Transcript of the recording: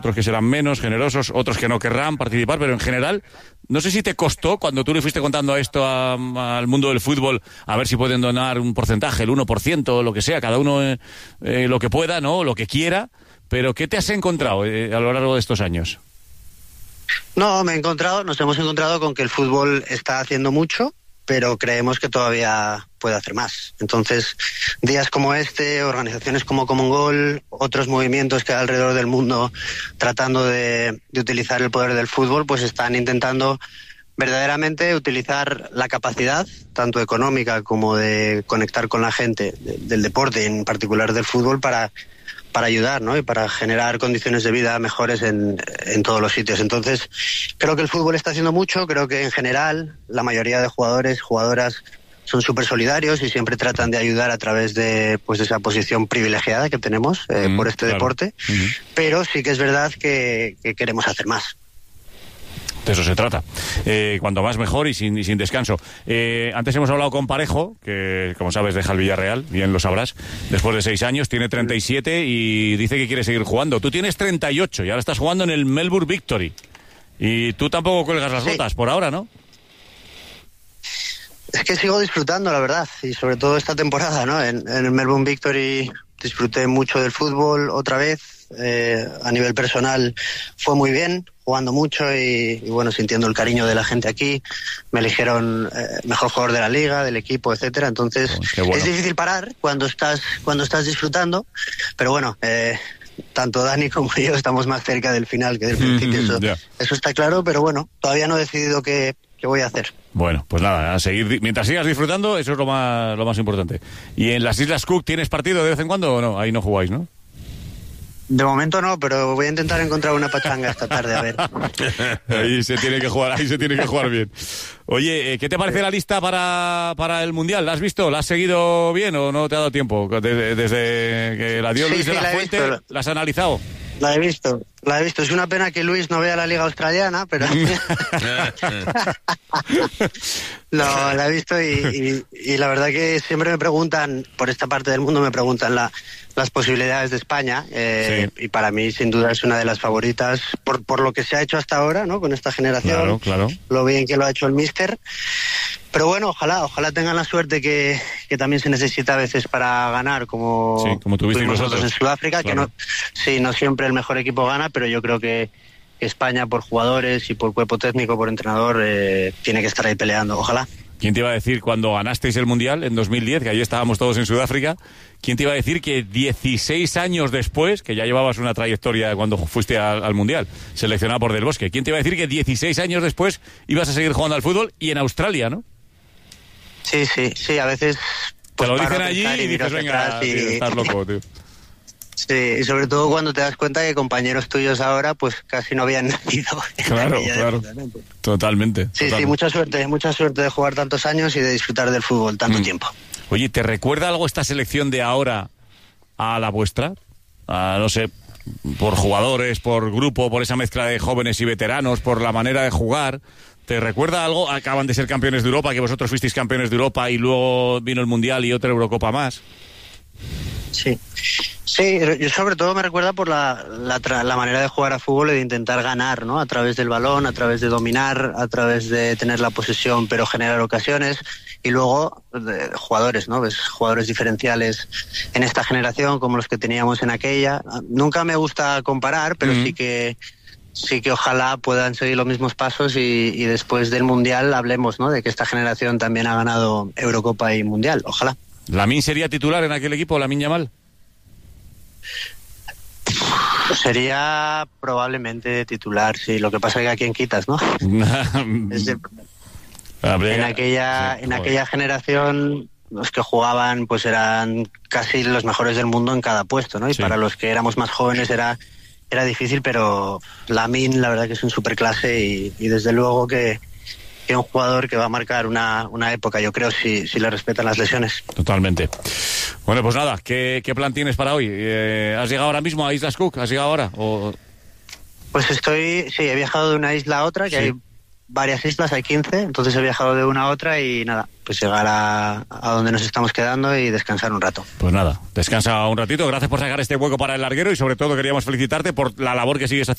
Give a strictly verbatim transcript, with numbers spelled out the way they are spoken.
otros que serán menos generosos, otros que no querrán participar, pero en general, no sé si te costó, cuando tú le fuiste contando esto a, al mundo del fútbol, a ver si pueden donar un porcentaje, el uno por ciento, lo que sea, cada uno eh, eh, lo que pueda, ¿no? Lo que quiera, pero ¿qué te has encontrado eh, a lo largo de estos años? No, me he encontrado, nos hemos encontrado con que el fútbol está haciendo mucho, pero creemos que todavía puede hacer más. Entonces, días como este, organizaciones como Common Goal, otros movimientos que hay alrededor del mundo tratando de, de utilizar el poder del fútbol, pues están intentando verdaderamente utilizar la capacidad, tanto económica como de conectar con la gente de, del deporte, en particular del fútbol, para para ayudar, ¿no? Y para generar condiciones de vida mejores en, en todos los sitios. Entonces, creo que el fútbol está haciendo mucho, creo que en general la mayoría de jugadores, jugadoras son súper solidarios y siempre tratan de ayudar a través de, pues, de esa posición privilegiada que tenemos eh, mm, por este claro. deporte, mm. pero sí que es verdad que, que queremos hacer más. De eso se trata. Eh, cuanto más mejor y sin, y sin descanso. Eh, antes hemos hablado con Parejo, que como sabes deja el Villarreal, bien lo sabrás, después de seis años, tiene treinta y siete y dice que quiere seguir jugando. Tú tienes treinta y ocho y ahora estás jugando en el Melbourne Victory. Y tú tampoco cuelgas las botas, sí. por ahora, ¿no? Es que sigo disfrutando, la verdad, y sobre todo esta temporada, ¿no? En, en el Melbourne Victory disfruté mucho del fútbol otra vez. Eh, a nivel personal fue muy bien, jugando mucho y, y bueno, sintiendo el cariño de la gente aquí. Me eligieron eh, mejor jugador de la liga, del equipo, etcétera. Entonces oh, bueno. es difícil parar cuando estás cuando estás disfrutando, pero bueno, eh, tanto Dani como yo estamos más cerca del final que del principio. Eso, yeah. eso está claro, pero bueno, todavía no he decidido qué, qué voy a hacer. Bueno, pues nada, a seguir, mientras sigas disfrutando, eso es lo más lo más importante. ¿Y en las Islas Cook tienes partido de vez en cuando o no? Ahí no jugáis, ¿no? De momento no, pero voy a intentar encontrar una pachanga esta tarde, a ver. Ahí se tiene que jugar, ahí se tiene que jugar bien. Oye, ¿qué te parece la lista para, para el Mundial? ¿La has visto? ¿La has seguido bien o no te ha dado tiempo? Desde, desde que la dio sí, Luis sí, de la, la Fuente, visto. ¿La has analizado? La he visto, la he visto. Es una pena que Luis no vea la Liga Australiana, pero... no, la he visto y, y, y la verdad que siempre me preguntan, por esta parte del mundo me preguntan la, las posibilidades de España, eh, sí. y para mí sin duda es una de las favoritas por, por lo que se ha hecho hasta ahora, ¿no? Con esta generación, claro, claro. lo bien que lo ha hecho el míster. Pero bueno, ojalá, ojalá tengan la suerte que, que también se necesita a veces para ganar, como, sí, como tuvimos nosotros en Sudáfrica, claro. que no, sí, no siempre el mejor equipo gana, pero yo creo que España por jugadores y por cuerpo técnico, por entrenador, eh, tiene que estar ahí peleando, ojalá. ¿Quién te iba a decir cuando ganasteis el Mundial en dos mil diez, que ahí estábamos todos en Sudáfrica, quién te iba a decir que dieciséis años después, que ya llevabas una trayectoria cuando fuiste al, al Mundial, seleccionado por Del Bosque, quién te iba a decir que dieciséis años después ibas a seguir jugando al fútbol y en Australia, ¿no? Sí, sí, sí, a veces... Pues, te lo dicen allí y, y dices, venga, y... tío, estás loco, tío. Sí, y sobre todo cuando te das cuenta que compañeros tuyos ahora pues casi no habían nacido. Claro, claro, totalmente. Sí, totalmente. sí, mucha suerte, mucha suerte de jugar tantos años y de disfrutar del fútbol tanto mm. tiempo. Oye, ¿te recuerda algo esta selección de ahora a la vuestra? A, no sé, por jugadores, por grupo, por esa mezcla de jóvenes y veteranos, por la manera de jugar... ¿Te recuerda algo? Acaban de ser campeones de Europa, que vosotros fuisteis campeones de Europa y luego vino el Mundial y otra Eurocopa más. Sí, sí, yo sobre todo me recuerda por la, la, la manera de jugar a fútbol y de intentar ganar, ¿no? A través del balón, a través de dominar, a través de tener la posesión pero generar ocasiones. Y luego de jugadores, ¿no? Ves jugadores diferenciales en esta generación como los que teníamos en aquella. Nunca me gusta comparar, pero mm. sí que... Sí que ojalá puedan seguir los mismos pasos y, y después del Mundial hablemos, ¿no? De que esta generación también ha ganado Eurocopa y Mundial, ojalá. ¿Lamine sería titular en aquel equipo, Lamine Yamal? Sería probablemente titular, sí. Lo que pasa es que a quién quitas, ¿no? es de... En aquella, sí, en aquella generación los que jugaban pues eran casi los mejores del mundo en cada puesto, ¿no? Y sí. para los que éramos más jóvenes era... Era difícil, pero Lamine la verdad que es un superclase y, y desde luego que, que un jugador que va a marcar una, una época, yo creo, si, si le respetan las lesiones. Totalmente. Bueno, pues nada, ¿qué, qué plan tienes para hoy? Eh, ¿Has llegado ahora mismo a Islas Cook? ¿Has llegado ahora? O... Pues estoy, sí, he viajado de una isla a otra, que sí. hay varias islas, hay quince, entonces he viajado de una a otra y nada, pues llegar a, a donde nos estamos quedando y descansar un rato. Pues nada, descansa un ratito, gracias por sacar este hueco para el larguero y sobre todo queríamos felicitarte por la labor que sigues haciendo.